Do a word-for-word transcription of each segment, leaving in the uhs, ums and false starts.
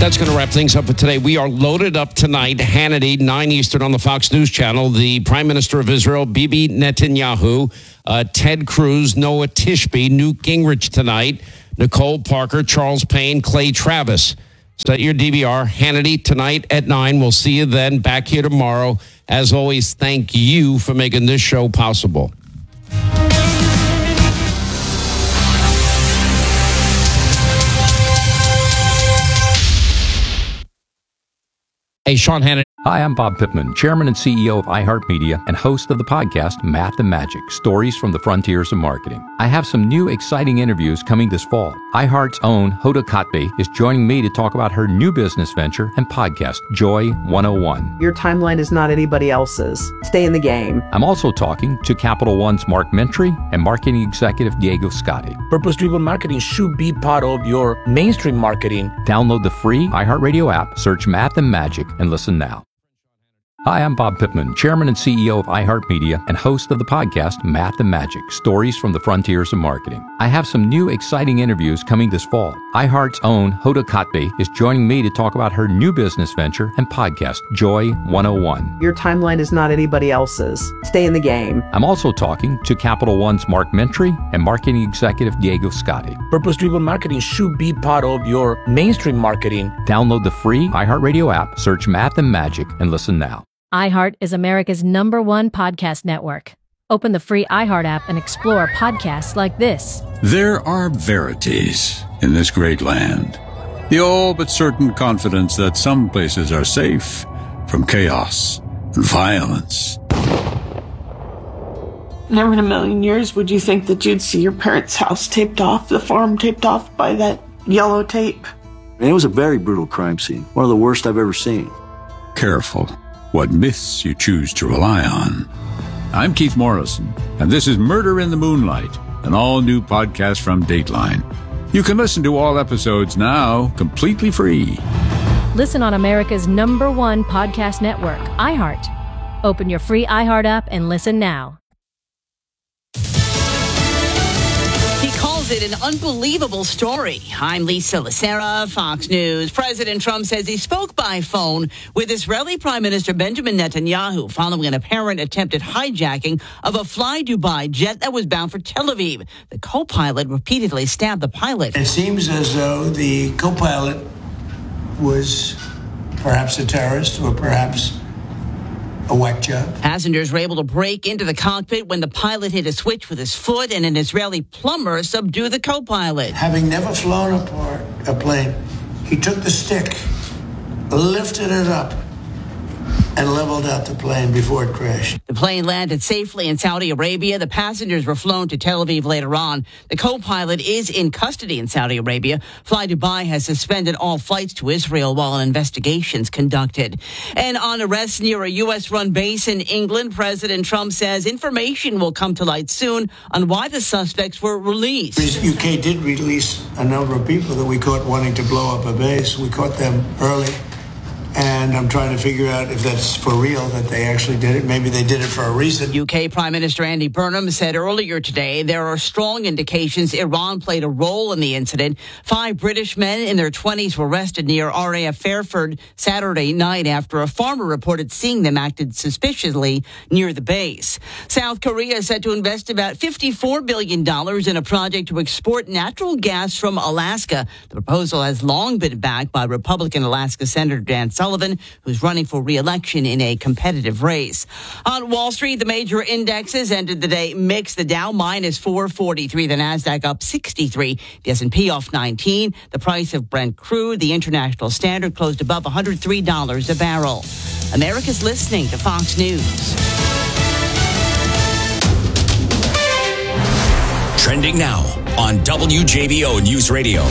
That's going to wrap things up for today. We are loaded up tonight. Hannity, nine Eastern on the Fox News Channel. The Prime Minister of Israel, Bibi Netanyahu, uh, Ted Cruz, Noah Tishby, Newt Gingrich tonight, Nicole Parker, Charles Payne, Clay Travis. Set your D V R. Hannity tonight at nine. We'll see you then. Back here tomorrow. As always, thank you for making this show possible. Hey, Sean Hannity. Hi, I'm Bob Pittman, Chairman and C E O of iHeartMedia and host of the podcast Math and Magic, Stories from the Frontiers of Marketing. I have some new exciting interviews coming this fall. iHeart's own Hoda Kotb is joining me to talk about her new business venture and podcast, Joy one oh one. Your timeline is not anybody else's. Stay in the game. I'm also talking to Capital One's Mark Mentry and marketing executive Diego Scotti. Purpose-driven marketing should be part of your mainstream marketing. Download the free iHeartRadio app, search Math and Magic, and listen now. Hi, I'm Bob Pittman, Chairman and C E O of iHeartMedia and host of the podcast Math and Magic, Stories from the Frontiers of Marketing. I have some new exciting interviews coming this fall. iHeart's own Hoda Kotb is joining me to talk about her new business venture and podcast, Joy one oh one. Your timeline is not anybody else's. Stay in the game. I'm also talking to Capital One's Mark Mentry and marketing executive Diego Scotti. Purpose-driven marketing should be part of your mainstream marketing. Download the free iHeartRadio app, search Math and Magic, and listen now. iHeart is America's number one podcast network. Open the free iHeart app and explore podcasts like this. There are verities in this great land. The all but certain confidence that some places are safe from chaos and violence. Never in a million years would you think that you'd see your parents' house taped off, the farm taped off by that yellow tape. And it was a very brutal crime scene. One of the worst I've ever seen. Careful what myths you choose to rely on. I'm Keith Morrison, and this is Murder in the Moonlight, an all-new podcast from Dateline. You can listen to all episodes now, completely free. Listen on America's number one podcast network, iHeart. Open your free iHeart app and listen now. It an unbelievable story. I'm Lisa Lacera, Fox News. President Trump says he spoke by phone with Israeli Prime Minister Benjamin Netanyahu following an apparent attempted hijacking of a Fly Dubai jet that was bound for Tel Aviv. The co-pilot repeatedly stabbed the pilot. It seems as though the co-pilot was perhaps a terrorist or perhaps a whack job. Passengers were able to break into the cockpit when the pilot hit a switch with his foot and an Israeli plumber subdued the co-pilot. Having never flown a, part, a plane, he took the stick, lifted it up, and leveled out the plane before it crashed. The plane landed safely in Saudi Arabia. The passengers were flown to Tel Aviv later on. The co-pilot is in custody in Saudi Arabia. Fly Dubai has suspended all flights to Israel while an investigation is conducted. And on arrests near a U S-run base in England, President Trump says information will come to light soon on why the suspects were released. The U K did release a number of people that we caught wanting to blow up a base. We caught them early. And I'm trying to figure out if that's for real, that they actually did it. Maybe they did it for a reason. U K Prime Minister Andy Burnham said earlier today there are strong indications Iran played a role in the incident. Five British men in their twenties were arrested near R A F Fairford Saturday night after a farmer reported seeing them acted suspiciously near the base. South Korea is set to invest about fifty-four billion dollars in a project to export natural gas from Alaska. The proposal has long been backed by Republican Alaska Senator Dan Sullivan, who's running for re-election in a competitive race. On Wall Street, the major indexes ended the day mixed. The Dow minus four forty-three, the Nasdaq up sixty-three, the S and P off nineteen. The price of Brent crude, the International Standard, closed above one hundred three dollars a barrel. America's listening to Fox News. Trending now on W J B O News Radio.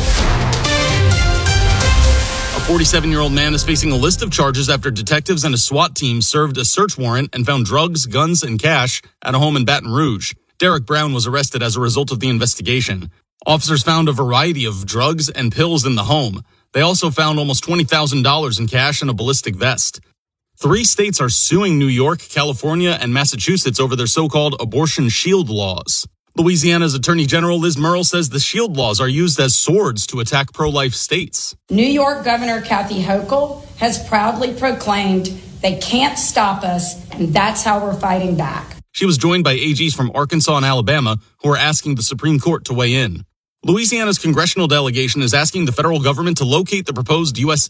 A forty-seven-year-old man is facing a list of charges after detectives and a SWAT team served a search warrant and found drugs, guns, and cash at a home in Baton Rouge. Derek Brown was arrested as a result of the investigation. Officers found a variety of drugs and pills in the home. They also found almost twenty thousand dollars in cash and a ballistic vest. Three states are suing New York, California, and Massachusetts over their so-called abortion shield laws. Louisiana's Attorney General Liz Murrill says the SHIELD laws are used as swords to attack pro-life states. New York Governor Kathy Hochul has proudly proclaimed they can't stop us, and that's how we're fighting back. She was joined by A Gs from Arkansas and Alabama who are asking the Supreme Court to weigh in. Louisiana's congressional delegation is asking the federal government to locate the proposed U S